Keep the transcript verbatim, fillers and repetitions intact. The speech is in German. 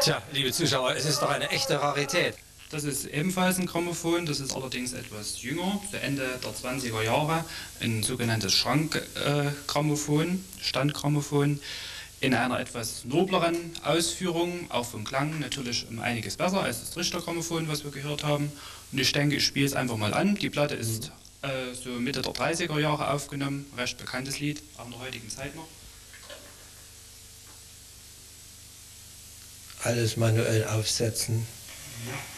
Tja, liebe Zuschauer, es ist doch eine echte Rarität. Das ist ebenfalls ein Grammophon, das ist allerdings etwas jünger, zu Ende der zwanziger Jahre, ein sogenanntes Schrankgrammophon, Standgrammophon, in einer etwas nobleren Ausführung, auch vom Klang natürlich um einiges besser als das Trichtergrammophon, was wir gehört haben. Und ich denke, ich spiele es einfach mal an. Die Platte ist äh, so Mitte der dreißiger Jahre aufgenommen, recht bekanntes Lied, auch in der heutigen Zeit noch. Alles manuell aufsetzen. Ja.